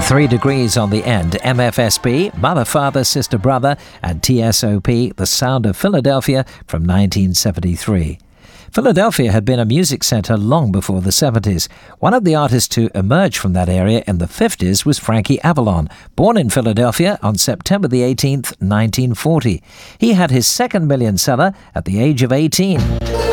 3 Degrees on the End, MFSB, Mother, Father, Sister, Brother, and TSOP, The Sound of Philadelphia from 1973. Philadelphia had been a music centre long before the 70s. One of the artists to emerge from that area in the 50s was Frankie Avalon, born in Philadelphia on September the 18th, 1940. He had his second million seller at the age of 18.